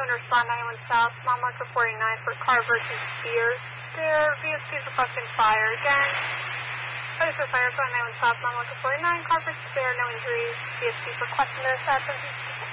respond 91 South, mile marker 49 for car versus Spears. Their VSP is requesting fire again. Ready for fire, 91 South, mile marker 49, car versus Spears, no injuries. VSP is requesting their assessment.